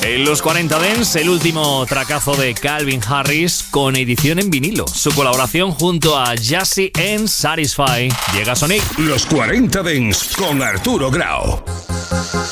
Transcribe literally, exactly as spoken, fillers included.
En los cuarenta Dance, el último tracazo de Calvin Harris con edición en vinilo. Su colaboración junto a Jazzy en Satisfy. Llega Sonic. Los cuarenta Dance con Arturo Grau.